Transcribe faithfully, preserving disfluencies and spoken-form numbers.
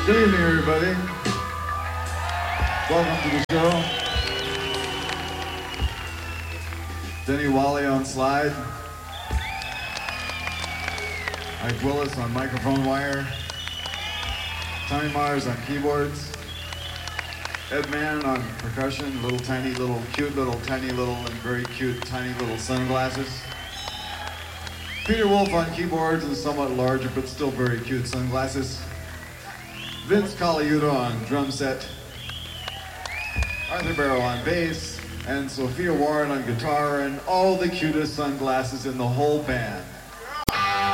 Good evening, everybody. Welcome to the show. Denny Wally on slide. Mike Willis on microphone wire. Tommy Mars on keyboards. Ed Mann on percussion. Little tiny little cute little tiny little and very cute tiny little sunglasses. Peter Wolf on keyboards and somewhat larger but still very cute sunglasses. Vince Colaiuta on drum set. Arthur Barrow on bass. And Sophia Warren on guitar and all the cutest sunglasses in the whole band.